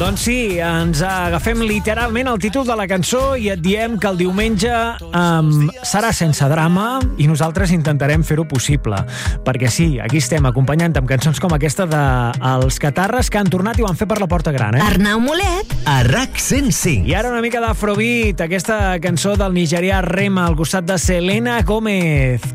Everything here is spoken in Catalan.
Doncs sí, ens agafem literalment el títol de la cançó i et diem que el diumenge serà sense drama i nosaltres intentarem fer-ho possible. Perquè sí, aquí estem acompanyant amb cançons com aquesta dels Catarres, que han tornat i ho han fet per la porta gran, Arnau Molet. A RAC 105. I ara una mica d'afrobeat, aquesta cançó del nigerià Rema al costat de Selena Gómez.